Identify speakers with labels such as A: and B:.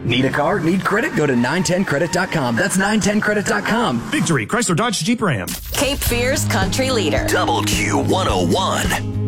A: Need a car? Need credit? Go to 910credit.com. That's 910credit.com.
B: Victory, Chrysler, Dodge, Jeep, Ram.
C: Cape Fear's country leader.
D: WQ101.